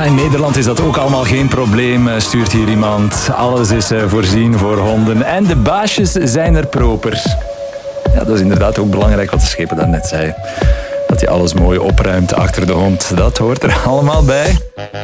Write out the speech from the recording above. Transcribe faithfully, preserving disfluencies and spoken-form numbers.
in Nederland is dat ook allemaal geen probleem, stuurt hier iemand. Alles is voorzien voor honden en de baasjes zijn er proper. Ja, dat is inderdaad ook belangrijk wat de schepen daarnet zei. Dat hij alles mooi opruimt achter de hond, dat hoort er allemaal bij.